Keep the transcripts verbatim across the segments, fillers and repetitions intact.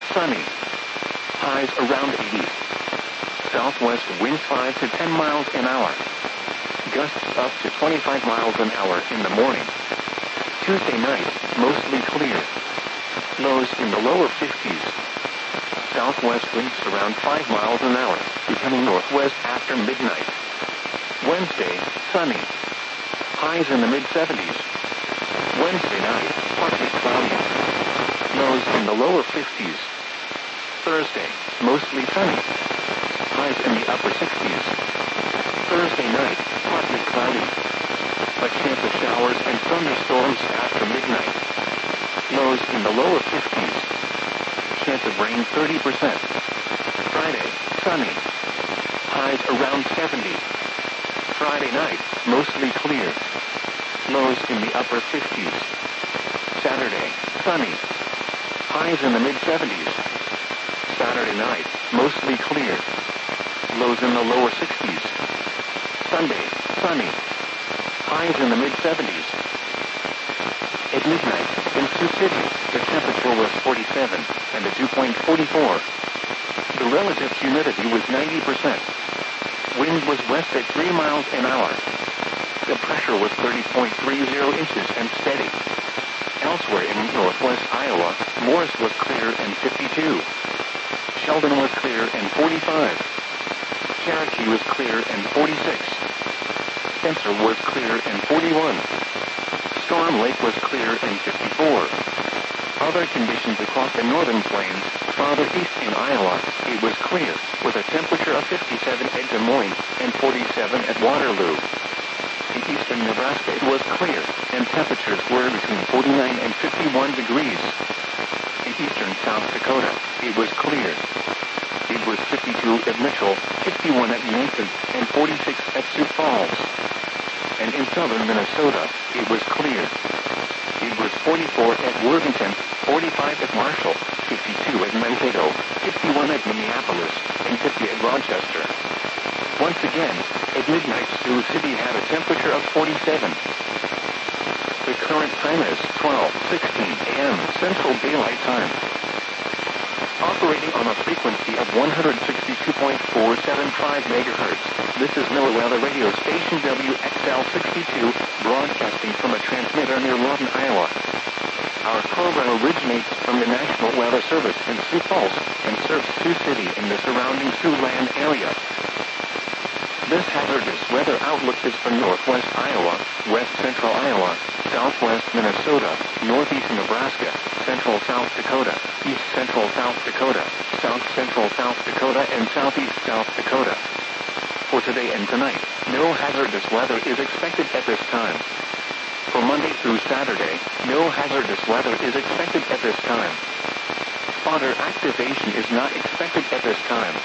sunny. Highs around eighty. Southwest winds five to ten miles an hour. Gusts up to twenty-five miles an hour in the morning. Tuesday night, mostly clear. Lows in the lower fifties. Southwest winds around five miles an hour, becoming northwest after midnight. Wednesday, sunny. Highs in the mid-seventies. Wednesday night, partly cloudy. Lows in the lower fifties. Thursday, mostly sunny. Highs in the upper sixties. Thursday night, partly cloudy. A chance of showers and thunderstorms after midnight. Lows in the lower fifties. Chance of rain thirty percent. Friday, sunny. Highs around seventy. Friday night, mostly clear. Lows in the upper fifties. Saturday, sunny. Highs in the mid-seventies. Saturday night, mostly clear. Lows in the lower sixties. Sunday, sunny. Highs in the mid-seventies. At midnight, in Sioux City, the temperature was forty-seven, and the dew point forty-four. The relative humidity was ninety percent. Wind was west at three miles an hour. The pressure was thirty point three zero inches and steady. Elsewhere in northwest Iowa, Morris was clear and fifty-two. Sheldon was clear and forty-five. Cherokee was clear and forty-six. Spencer was clear and forty-one. Storm Lake was clear and fifty-four. Other conditions across the northern plains, farther east in Iowa, it was clear, with a temperature of fifty-seven at Des Moines and forty-seven at Waterloo. In eastern Nebraska it was clear, and temperatures were between forty-nine and fifty-one degrees. In eastern South Dakota, it was clear. It was fifty-two at Mitchell, fifty-one at Yankton, and forty-six at Sioux Falls. And in southern Minnesota, it was clear. It was forty-four at Worthington, forty-five at Marshall, fifty-two at Mankato, fifty-one at Minneapolis, and fifty at Rochester. Once again, at midnight Sioux City had a temperature of forty-seven. The current time is twelve sixteen a m Central Daylight Time. Operating on a frequency of one hundred sixty-two point four seven five megahertz, this is NOAA Weather Radio Station W X L sixty-two, broadcasting from a transmitter near Lawton, Iowa. Our program originates from the National Weather Service in Sioux Falls and serves Sioux City and the surrounding Siouxland area. This hazardous weather outlook is for northwest Iowa, west central Iowa, southwest Minnesota, northeast Nebraska, central South Dakota, east central South Dakota, south central South Dakota, and southeast South Dakota. For today and tonight, no hazardous weather is expected at this time. For Monday through Saturday, no hazardous weather is expected at this time. Spotter activation is not expected at this time.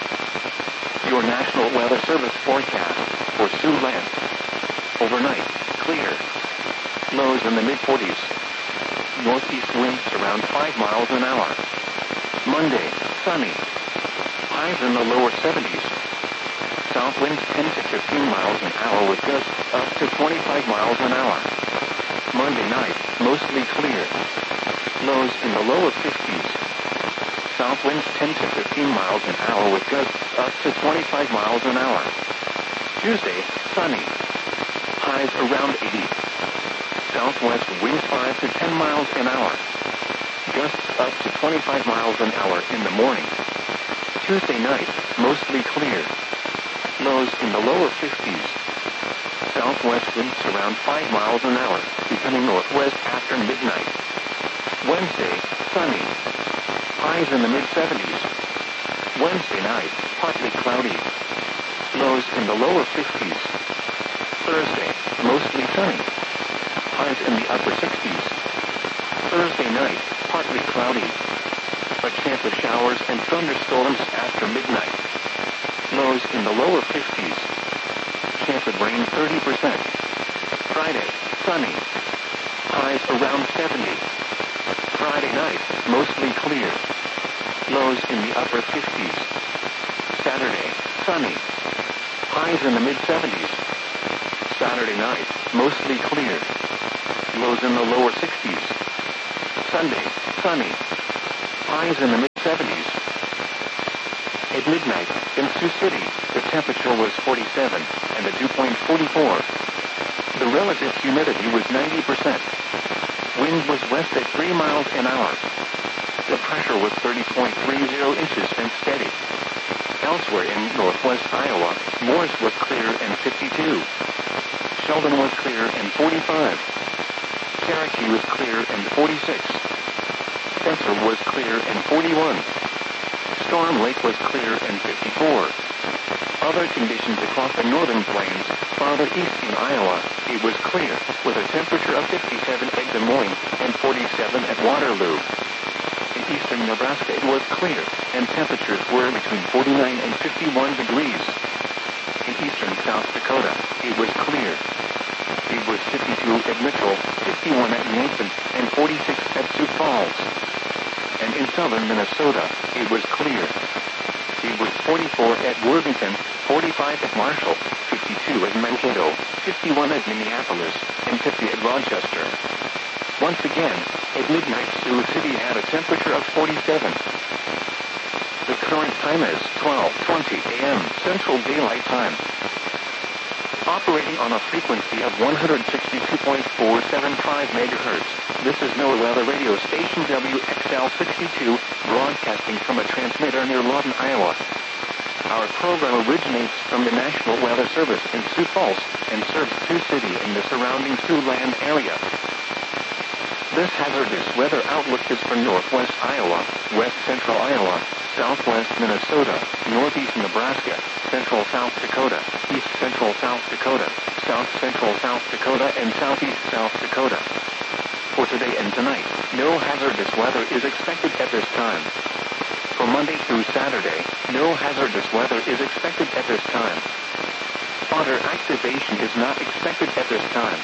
Your National Weather Service forecast for Siouxland. Overnight, clear. Lows in the mid-forties. Northeast winds around five miles an hour. Monday, sunny. Highs in the lower seventies. South winds ten to fifteen miles an hour with gusts up to twenty-five miles an hour. Monday night, mostly clear. Lows in the lower fifties. South winds ten to fifteen miles an hour with gusts up to twenty-five miles an hour. Tuesday, sunny. Highs around eighty. Southwest winds five to ten miles an hour. Gusts up to twenty-five miles an hour in the morning. Tuesday night, mostly clear. Lows in the lower fifties. Southwest winds around five miles an hour, becoming northwest after midnight. Wednesday, sunny. Highs in the mid-seventies. Wednesday night, partly cloudy. Lows in the lower fifties. Thursday, mostly sunny. Highs in the upper sixties. Thursday night, partly cloudy. A chance of showers and thunderstorms after midnight. Lows in the lower fifties. Chance of rain thirty percent. Friday, sunny. Highs around seventy. Friday night, mostly clear. Lows in the upper fifties. Saturday, sunny. Highs in the mid-seventies. Saturday night, mostly clear. Lows in the lower sixties. Sunday, sunny. Highs in the mid seventies. At midnight, in Sioux City, the temperature was forty-seven, and the dew point forty-four. The relative humidity was ninety percent. Wind was west at three miles an hour. The pressure was thirty point three zero inches and steady. Elsewhere in northwest Iowa, Morris was clear and fifty-two. Sheldon was clear and forty-five. Cherokee was clear and forty-six. Spencer was clear and forty-one. Storm Lake was clear and fifty-four. Other conditions across the northern plains, farther east in Iowa, it was clear, with a temperature of fifty-seven at Des Moines and forty-seven at Waterloo. In eastern Nebraska it was clear, and temperatures were between forty-nine and fifty-one degrees. In eastern South Dakota, it was clear. It was fifty-two at Mitchell, fifty-one at Yankton, and forty-six at Sioux Falls. And in southern Minnesota, it was clear. It was forty-four at Worthington, forty-five at Marshall, fifty-two at Mankato, fifty-one at Minneapolis, and fifty at Rochester. Once again, at midnight Sioux City had a temperature of forty-seven. The current time is twelve twenty a m Central Daylight Time. Operating on a frequency of one hundred sixty-two point four seven five megahertz, this is NOAA Weather Radio Station W X L sixty-two, broadcasting from a transmitter near Lawton, Iowa. Our program originates from the National Weather Service in Sioux Falls and serves Sioux City and the surrounding Siouxland area. This hazardous weather outlook is for northwest Iowa, west central Iowa, southwest Minnesota, northeast Nebraska, central South Dakota, east central South Dakota, south central South Dakota, and southeast South Dakota. For today and tonight, no hazardous weather is expected at this time. For Monday through Saturday, no hazardous weather is expected at this time. Otter activation is not expected at this time.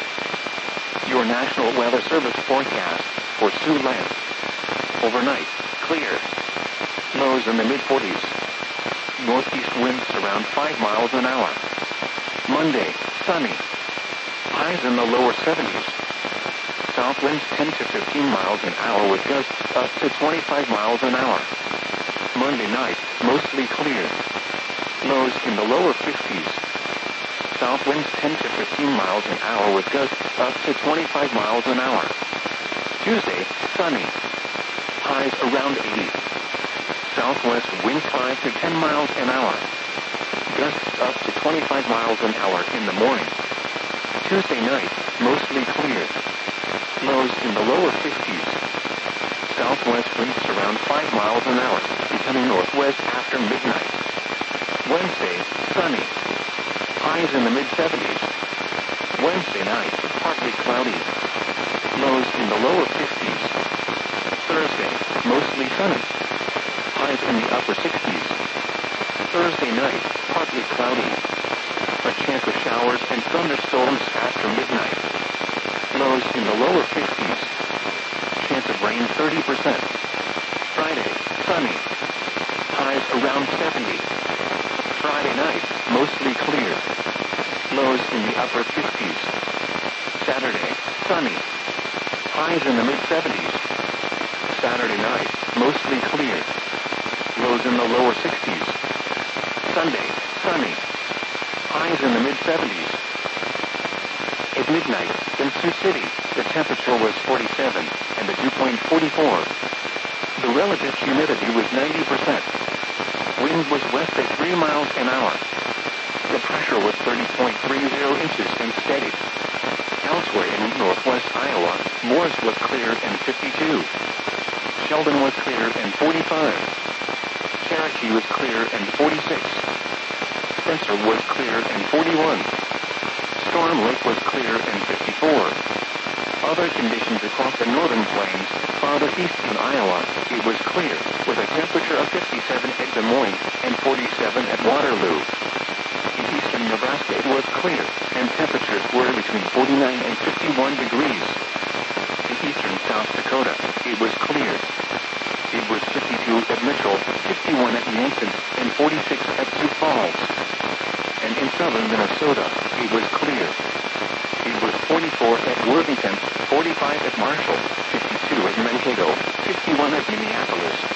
Your National Weather Service forecast for Siouxland. Overnight, clear. Lows in the mid forties. Northeast winds around five miles an hour. Monday, sunny. Highs in the lower seventies. South winds ten to fifteen miles an hour with gusts up to twenty-five miles an hour. Monday night, mostly clear. Lows in the lower fifties. South winds ten to fifteen miles an hour with gusts up to twenty-five miles an hour. Tuesday, sunny. Highs around eighty. Southwest winds five to ten miles an hour. Gusts up to twenty-five miles an hour in the morning. Tuesday night, mostly clear. Lows in the lower fifties. Southwest winds around five miles an hour, becoming northwest after midnight. Wednesday, sunny. Highs in the mid seventies. Wednesday night, partly cloudy. Lows in the lower fifties. Thursday, mostly sunny. Highs in the upper sixties. Thursday night, partly cloudy. A chance of showers and thunderstorms after midnight. Lows in the lower fifties. Chance of rain thirty percent. Friday, sunny. Highs around seventy. Friday night, mostly clear. Lows in the upper fifties. Saturday, sunny. Highs in the mid seventies. Saturday night, mostly clear. Lows in the lower sixties. Sunday, sunny. Highs in the mid seventies. At midnight, in Sioux City, the temperature was forty-seven, and the dew point forty-four. The relative humidity was ninety percent. Wind was west at three miles an hour. The pressure was thirty point three zero inches and steady. Elsewhere in northwest Iowa, Morris was clear and fifty-two. Sheldon was clear and forty-five. Cherokee was clear and forty-six. Spencer was clear and forty-one. Storm Lake was clear and fifty-four. Other conditions across the northern plains, farther east in Iowa, it was clear, with a temperature of fifty-seven at Des Moines and forty-seven at Waterloo. In eastern Nebraska it was clear, and temperatures were between forty-nine and fifty-one degrees. In eastern South Dakota, it was clear. It was fifty-two at Mitchell, fifty-one at Yankton, and forty-six at Sioux Falls. And in southern Minnesota, it was clear. It was forty-four at Worthington, forty-five at Marshall, fifty-two at Mankato, fifty-one at Minneapolis.